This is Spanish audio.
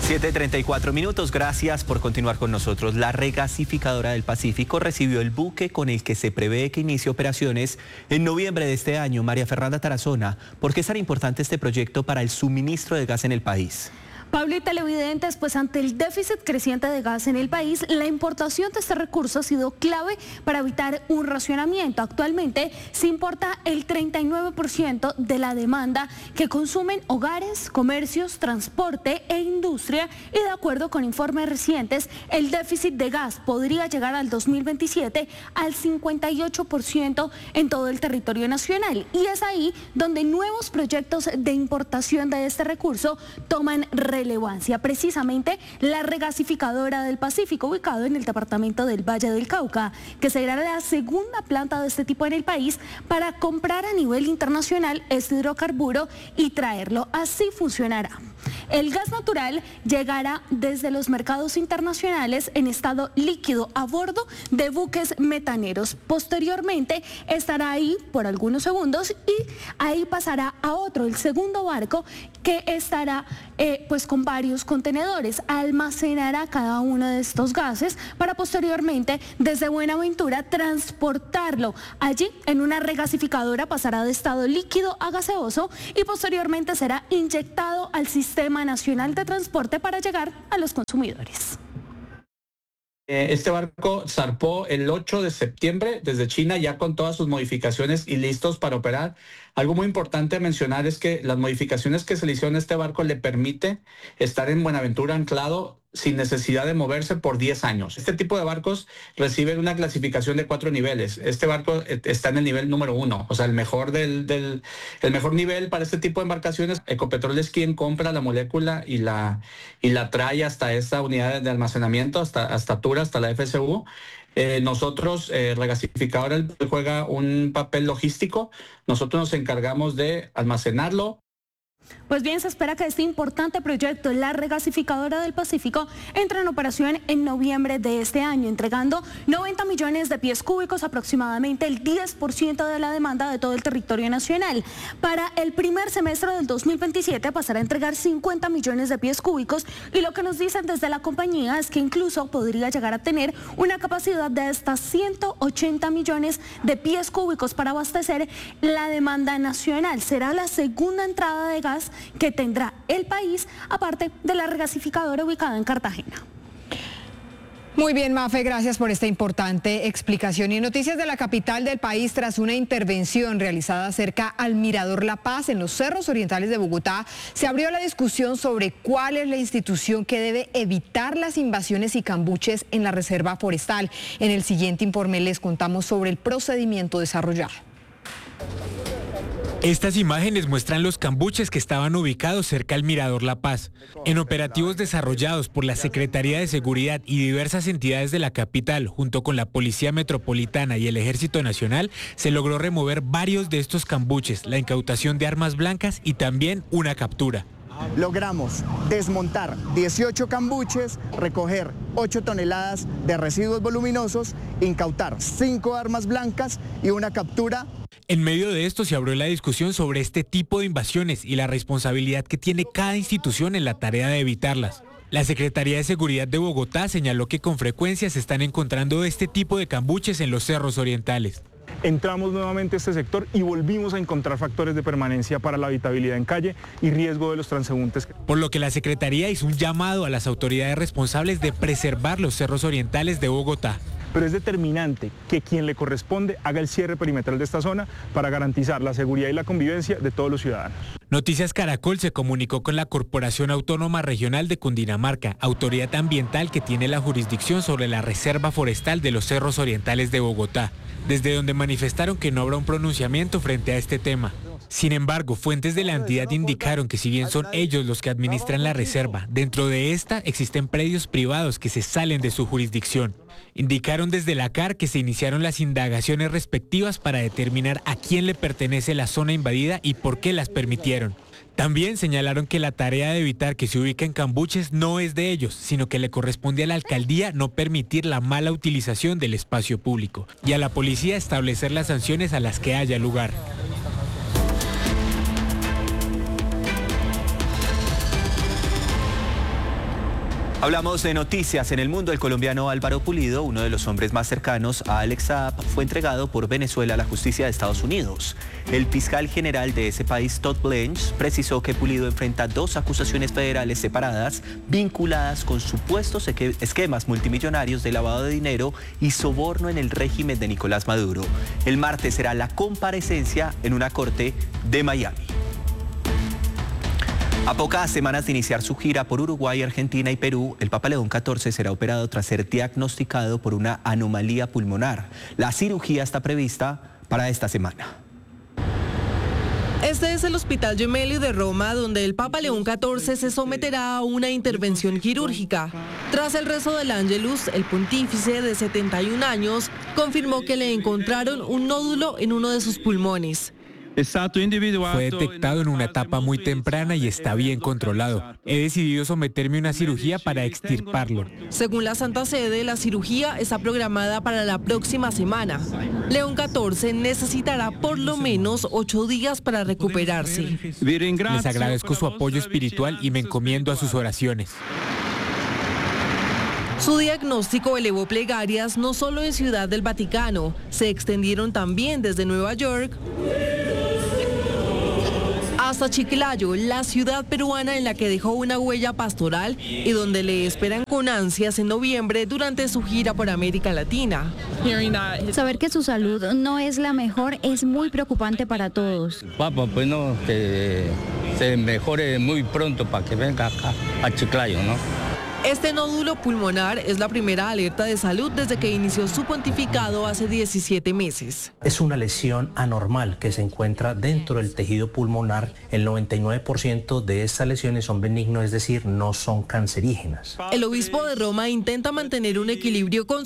7:34. Gracias por continuar con nosotros. La regasificadora del Pacífico recibió el buque con el que se prevé que inicie operaciones en noviembre de este año. María Fernanda Tarazona, ¿por qué es tan importante este proyecto para el suministro de gas en el país? Pablo y televidentes, pues ante el déficit creciente de gas en el país, la importación de este recurso ha sido clave para evitar un racionamiento. Actualmente se importa el 39% de la demanda que consumen hogares, comercios, transporte e industria, y de acuerdo con informes recientes, el déficit de gas podría llegar al 2027 al 58% en todo el territorio nacional. Y es ahí donde nuevos proyectos de importación de este recurso toman relevancia. Precisamente la regasificadora del Pacífico, ubicado en el departamento del Valle del Cauca, que será la segunda planta de este tipo en el país para comprar a nivel internacional este hidrocarburo y traerlo. Así funcionará. El gas natural llegará desde los mercados internacionales en estado líquido a bordo de buques metaneros. Posteriormente estará ahí por algunos segundos y ahí pasará a otro, el segundo barco, que estará pues con varios contenedores. Almacenará cada uno de estos gases para posteriormente desde Buenaventura transportarlo. Allí en una regasificadora pasará de estado líquido a gaseoso y posteriormente será inyectado al Sistema Nacional de Transporte para llegar a los consumidores. Este barco zarpó el 8 de septiembre desde China, ya con todas sus modificaciones y listos para operar. Algo muy importante mencionar es que las modificaciones que se le hicieron a este barco le permite estar en Buenaventura anclado sin necesidad de moverse por 10 años. Este tipo de barcos reciben una clasificación de 4 niveles. Este barco está en el nivel número 1, o sea, el mejor el mejor nivel para este tipo de embarcaciones. Ecopetrol es quien compra la molécula y la trae hasta esta unidad de almacenamiento, hasta Tura, hasta la FSU. Nosotros, regasificadora, juega un papel logístico. Nosotros nos encargamos de almacenarlo. Pues bien, se espera que este importante proyecto, la regasificadora del Pacífico, entre en operación en noviembre de este año, entregando 90 millones de pies cúbicos, aproximadamente el 10% de la demanda de todo el territorio nacional. Para el primer semestre del 2027 pasará a entregar 50 millones de pies cúbicos, y lo que nos dicen desde la compañía es que incluso podría llegar a tener una capacidad de hasta 180 millones de pies cúbicos para abastecer la demanda nacional. Será la segunda entrada de gas que tendrá el país, aparte de la regasificadora ubicada en Cartagena. Muy bien, Mafe, gracias por esta importante explicación. Y en noticias de la capital del país, tras una intervención realizada cerca al Mirador La Paz en los cerros orientales de Bogotá, se abrió la discusión sobre cuál es la institución que debe evitar las invasiones y cambuches en la reserva forestal. En el siguiente informe les contamos sobre el procedimiento desarrollado. Estas imágenes muestran los cambuches que estaban ubicados cerca al Mirador La Paz. En operativos desarrollados por la Secretaría de Seguridad y diversas entidades de la capital, junto con la Policía Metropolitana y el Ejército Nacional, se logró remover varios de estos cambuches, la incautación de armas blancas y también una captura. Logramos desmontar 18 cambuches, recoger 8 toneladas de residuos voluminosos, incautar 5 armas blancas y una captura. En medio de esto se abrió la discusión sobre este tipo de invasiones y la responsabilidad que tiene cada institución en la tarea de evitarlas. La Secretaría de Seguridad de Bogotá señaló que con frecuencia se están encontrando este tipo de cambuches en los cerros orientales. Entramos nuevamente a este sector y volvimos a encontrar factores de permanencia para la habitabilidad en calle y riesgo de los transeúntes. Por lo que la Secretaría hizo un llamado a las autoridades responsables de preservar los cerros orientales de Bogotá. Pero es determinante que quien le corresponde haga el cierre perimetral de esta zona para garantizar la seguridad y la convivencia de todos los ciudadanos. Noticias Caracol se comunicó con la Corporación Autónoma Regional de Cundinamarca, autoridad ambiental que tiene la jurisdicción sobre la Reserva Forestal de los Cerros Orientales de Bogotá, desde donde manifestaron que no habrá un pronunciamiento frente a este tema. Sin embargo, fuentes de la entidad indicaron que si bien son ellos los que administran la reserva, dentro de esta existen predios privados que se salen de su jurisdicción. Indicaron desde la CAR que se iniciaron las indagaciones respectivas para determinar a quién le pertenece la zona invadida y por qué las permitieron. También señalaron que la tarea de evitar que se ubiquen cambuches no es de ellos, sino que le corresponde a la alcaldía no permitir la mala utilización del espacio público y a la policía establecer las sanciones a las que haya lugar. Hablamos de noticias. En el mundo, el colombiano Álvaro Pulido, uno de los hombres más cercanos a Alex Saab, fue entregado por Venezuela a la justicia de Estados Unidos. El fiscal general de ese país, Todd Blanche, precisó que Pulido enfrenta 2 acusaciones federales separadas vinculadas con supuestos esquemas multimillonarios de lavado de dinero y soborno en el régimen de Nicolás Maduro. El martes será la comparecencia en una corte de Miami. A pocas semanas de iniciar su gira por Uruguay, Argentina y Perú, el Papa León XIV será operado tras ser diagnosticado por una anomalía pulmonar. La cirugía está prevista para esta semana. Este es el Hospital Gemelli de Roma, donde el Papa León XIV se someterá a una intervención quirúrgica. Tras el rezo del Ángelus, el pontífice de 71 años confirmó que le encontraron un nódulo en uno de sus pulmones. Fue detectado en una etapa muy temprana y está bien controlado. He decidido someterme a una cirugía para extirparlo. Según la Santa Sede, la cirugía está programada para la próxima semana. León XIV necesitará por lo menos 8 días para recuperarse. Les agradezco su apoyo espiritual y me encomiendo a sus oraciones. Su diagnóstico elevó plegarias no solo en Ciudad del Vaticano, se extendieron también desde Nueva York hasta Chiclayo, la ciudad peruana en la que dejó una huella pastoral y donde le esperan con ansias en noviembre durante su gira por América Latina. Saber que su salud no es la mejor es muy preocupante para todos. Papa, pues no, que se mejore muy pronto para que venga acá a Chiclayo, ¿no? Este nódulo pulmonar es la primera alerta de salud desde que inició su pontificado hace 17 meses. Es una lesión anormal que se encuentra dentro del tejido pulmonar. El 99% de estas lesiones son benignos, es decir, no son cancerígenas. El obispo de Roma intenta mantener un equilibrio con